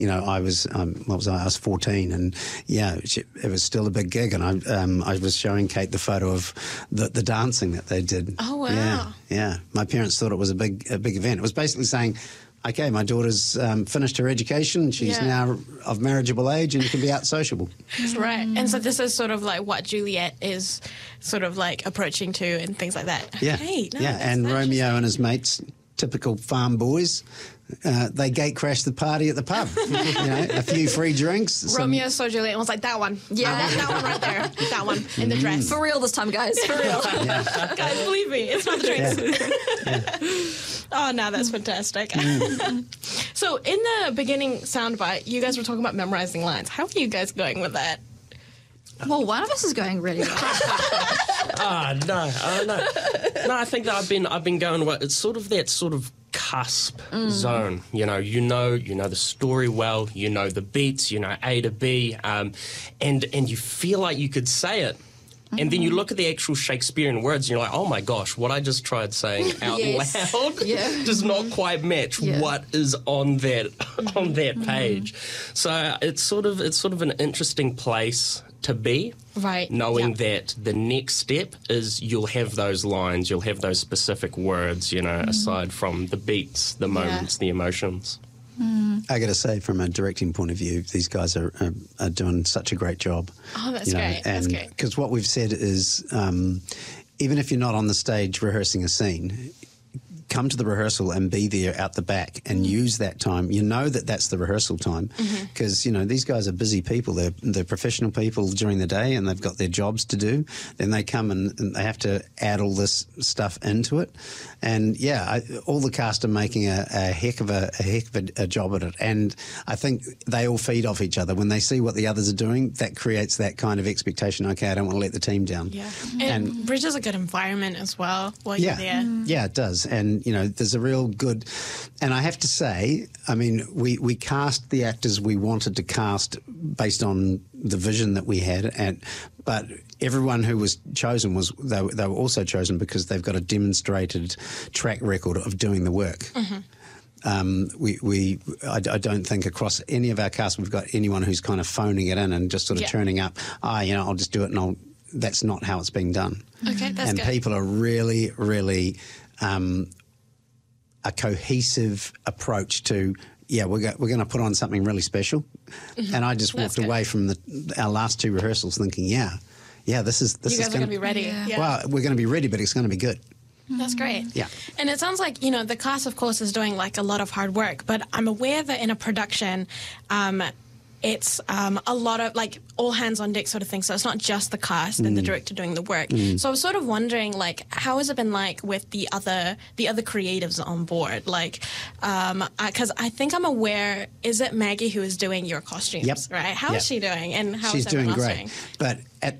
I was what was I was 14, and it was still a big gig, and I was showing Kate the photo of the dancing that they did. Oh wow! Yeah. My parents thought it was a big event. It was basically saying, okay, my daughter's finished her education. She's now of marriageable age and can be out sociable. Right. And so this is sort of like what Juliet is sort of like approaching to and things like that. Yeah. Okay, And Romeo and his mates, typical farm boys, they gate crashed the party at the pub. A few free drinks. Romeo saw Juliet and was like, that one. Yeah. That one right there. That one in the dress. For real this time, guys. For real. Guys, believe me, it's not the drinks. Oh, no, that's fantastic. So in the beginning soundbite, you guys were talking about memorizing lines. How are you guys going with that? Well, one of us is going really well. No, I think that I've been going well. It's sort of that sort of cusp zone. You know the story well. You know the beats. You know A to B, and you feel like you could say it. And then you look at the actual Shakespearean words and you're like, oh my gosh, what I just tried saying out loud does not quite match what is on that page. So it's sort of an interesting place to be. Right. Knowing that the next step is you'll have those lines, you'll have those specific words, aside from the beats, the moments, the emotions. I got to say, from a directing point of view, these guys are doing such a great job. Oh, that's great. That's great. Because what we've said is, even if you're not on the stage rehearsing a scene, come to the rehearsal and be there out the back and use that time. You know that's the rehearsal time because, these guys are busy people. They're professional people during the day and they've got their jobs to do. Then they come and they have to add all this stuff into it. And, all the cast are making a heck of a job at it. And I think they all feed off each other. When they see what the others are doing, that creates that kind of expectation. Okay, I don't want to let the team down. Yeah. And Bridge is a good environment as well while you're there. Yeah, it does. And, there's a real good... And I have to say, I mean, we cast the actors we wanted to cast based on the vision that we had, but everyone who was chosen they were also chosen because they've got a demonstrated track record of doing the work. I don't think across any of our cast we've got anyone who's kind of phoning it in and just sort of turning up, I'll just do it, and that's not how it's being done. Okay, that's good. And people are really, really... a cohesive approach to, we're going to put on something really special. And I just walked away from our last two rehearsals thinking, this is you guys are going to be ready. Yeah. Well, we're going to be ready, but it's going to be good. That's great. Yeah. And it sounds like, the cast, of course, is doing like a lot of hard work, but I'm aware that in a production, it's a lot of like all hands on deck sort of thing. So it's not just the cast and the director doing the work. So I was sort of wondering, like, how has it been like with the other creatives on board? Like, because I think I'm aware, is it Maggie who is doing your costumes, right? How is she doing? And how She's is everyone doing else great. doing? But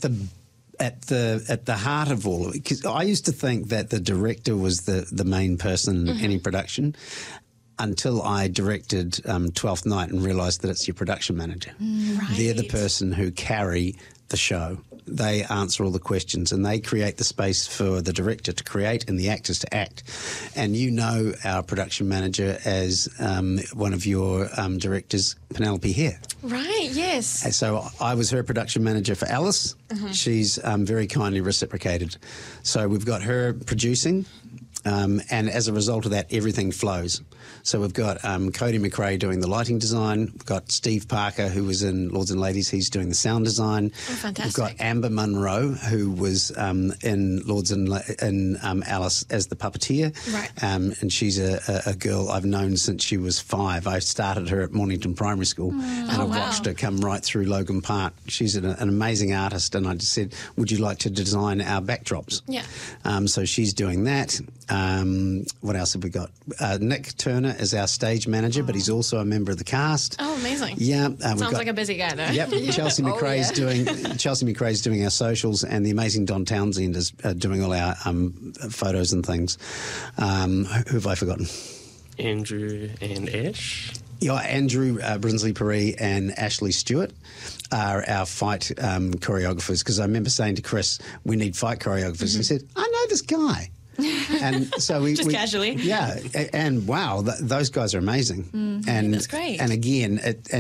at the heart of all of it, because I used to think that the director was the main person in any production, until I directed Twelfth Night and realised that it's your production manager. Right. They're the person who carry the show. They answer all the questions and they create the space for the director to create and the actors to act. And our production manager as one of your directors, Penelope Hare. Right, yes. And so I was her production manager for Alice. She's very kindly reciprocated. So we've got her producing. And as a result of that, everything flows. So we've got Cody McRae doing the lighting design. We've got Steve Parker, who was in Lords and Ladies. He's doing the sound design. Oh, fantastic. We've got Amber Munro, who was in Lords and Alice as the puppeteer. Right. And she's a girl I've known since she was 5. I started her at Mornington Primary School, and I've watched her come right through Logan Park. She's an amazing artist, and I just said, would you like to design our backdrops? Yeah. So she's doing that. What else have we got? Nick Turner is our stage manager, but he's also a member of the cast. Oh, amazing. Yeah. Sounds like a busy guy, though. Yep. Chelsea McRae's doing our socials, and the amazing Don Townsend is doing all our photos and things. Who have I forgotten? Andrew and Ash. Yeah, Andrew Brinsley-Paree and Ashley Stewart are our fight choreographers, because I remember saying to Chris, we need fight choreographers. And he said, I know this guy. And so we Just casually. yeah, and wow, those guys are amazing. And that's great. And again,